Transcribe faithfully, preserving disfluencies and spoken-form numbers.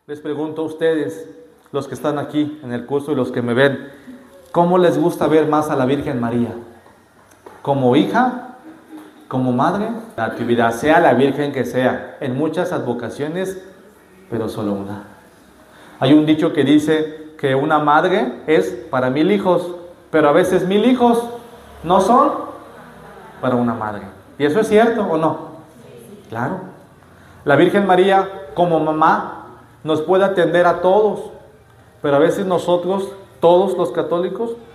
les pregunto a ustedes, los que están aquí en el curso y los que me ven, ¿cómo les gusta ver más a la Virgen María? ¿Como hija? ¿Como madre? La actividad, sea la Virgen que sea, en muchas advocaciones, pero solo una. Hay un dicho que dice que una madre es para mil hijos, pero a veces mil hijos no son para una madre. ¿Y eso es cierto o no? Claro. La Virgen María, como mamá, nos puede atender a todos, pero a veces nosotros, todos los católicos,